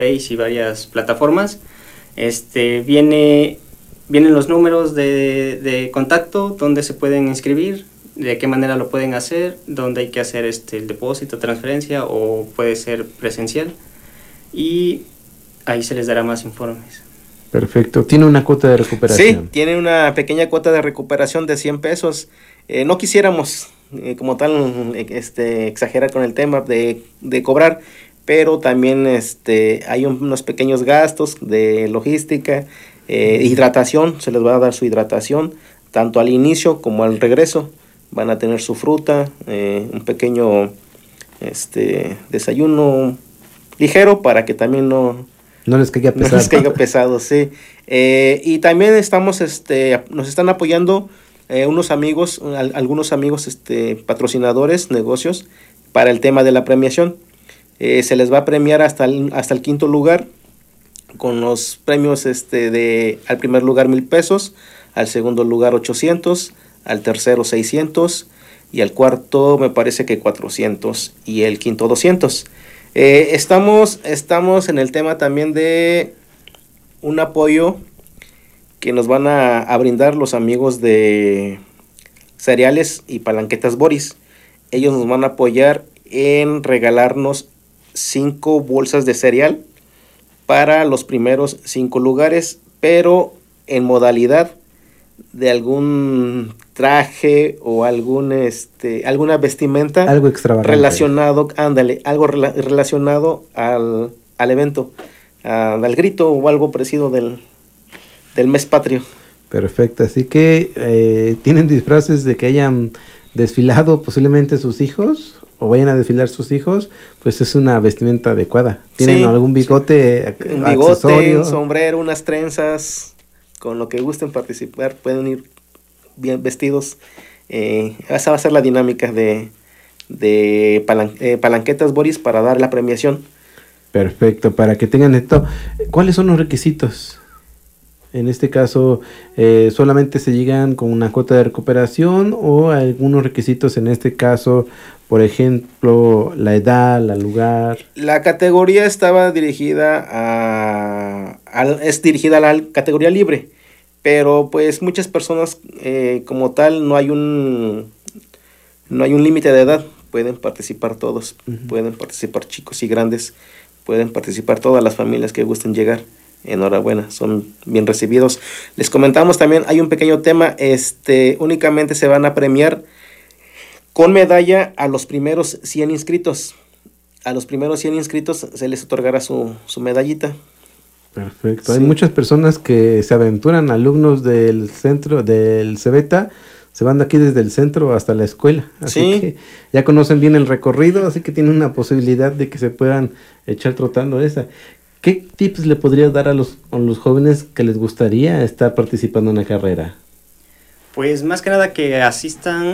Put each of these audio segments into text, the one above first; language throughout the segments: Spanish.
Face y varias plataformas. Vienen los números de contacto, donde se pueden inscribir, de qué manera lo pueden hacer, dónde hay que hacer el depósito, transferencia o puede ser presencial, y ahí se les dará más informes. Perfecto. ¿Tiene una cuota de recuperación? Sí, tiene una pequeña cuota de recuperación de 100 pesos. No quisiéramos como tal exagerar con el tema de cobrar, pero también hay unos pequeños gastos de logística, hidratación, se les va a dar su hidratación, tanto al inicio como al regreso. Van a tener su fruta, un pequeño desayuno ligero para que también no les caiga pesado. No les caiga pesado, sí. Y también nos están apoyando algunos amigos patrocinadores, negocios, para el tema de la premiación. Se les va a premiar hasta el quinto lugar, con los premios al primer lugar 1,000 pesos, al segundo lugar 800, al tercero 600 y al cuarto me parece que 400 y el quinto 200. Estamos en el tema también de un apoyo que nos van a brindar los amigos de Cereales y Palanquetas Boris. Ellos nos van a apoyar en regalarnos 5 bolsas de cereal para los primeros 5 lugares, pero en modalidad de algún traje o alguna vestimenta, algo extravagante relacionado, relacionado al evento, al grito o algo parecido del mes patrio. Perfecto, así que ¿tienen disfraces de que hayan desfilado posiblemente sus hijos o vayan a desfilar sus hijos? Pues es una vestimenta adecuada. ¿Tienen algún bigote, un bigote, un sombrero, unas trenzas? Con lo que gusten participar, pueden ir bien vestidos. Esa va a ser la dinámica de Palanquetas Boris para dar la premiación. Perfecto, para que tengan esto. ¿Cuáles son los requisitos? En este caso, ¿solamente se llegan con una cuota de recuperación o algunos requisitos en este caso? Por ejemplo, la edad, el lugar. La categoría estaba dirigida a la categoría libre, pero pues muchas personas como tal no hay un límite de edad, pueden participar todos, pueden participar chicos y grandes, pueden participar todas las familias que gusten llegar. Enhorabuena, son bien recibidos. Les comentamos también, hay un pequeño tema, únicamente se van a premiar con medalla a los primeros 100 inscritos. A los primeros 100 inscritos se les otorgará su medallita. Perfecto. Sí. Hay muchas personas que se aventuran, alumnos del centro, del Cebeta, se van de aquí desde el centro hasta la escuela. Así que ya conocen bien el recorrido, así que tienen una posibilidad de que se puedan echar trotando esa. ¿Qué tips le podrías dar a los jóvenes que les gustaría estar participando en la carrera? Pues más que nada que asistan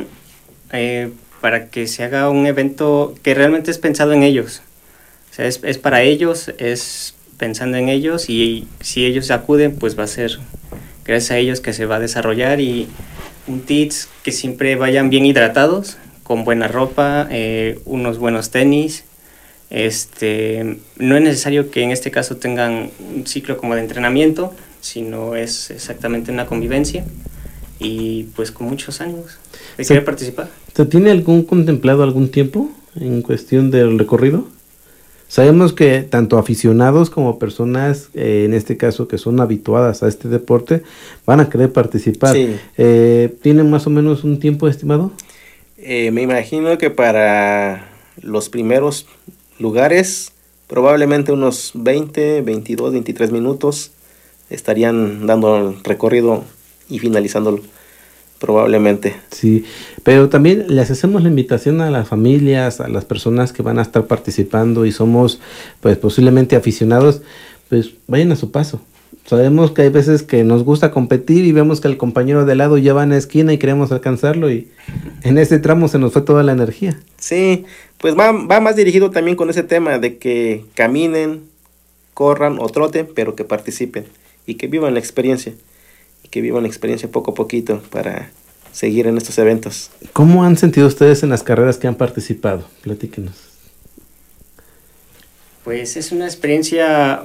para que se haga un evento que realmente es pensado en ellos. O sea, es para ellos, es pensando en ellos, y si ellos acuden, pues va a ser gracias a ellos que se va a desarrollar. Y un tips, que siempre vayan bien hidratados, con buena ropa, unos buenos tenis. No es necesario que en este caso tengan un ciclo como de entrenamiento, sino es exactamente una convivencia, y pues con muchos ánimos de querer participar. ¿Tiene contemplado algún tiempo en cuestión del recorrido? Sabemos que tanto aficionados como personas, en este caso que son habituadas a este deporte, van a querer participar. Sí. ¿Tienen más o menos un tiempo estimado? Me imagino que para los primeros lugares, probablemente unos 20, 22, 23 minutos estarían dando el recorrido y finalizándolo, probablemente. Sí, pero también les hacemos la invitación a las familias, a las personas que van a estar participando y somos pues posiblemente aficionados, pues vayan a su paso. Sabemos que hay veces que nos gusta competir y vemos que el compañero de lado ya va en la esquina y queremos alcanzarlo, y en ese tramo se nos fue toda la energía. Sí, pues va más dirigido también con ese tema de que caminen, corran o troten, pero que participen y que vivan la experiencia. Y que vivan la experiencia poco a poquito para seguir en estos eventos. ¿Cómo han sentido ustedes en las carreras que han participado? Platíquenos. Pues es una experiencia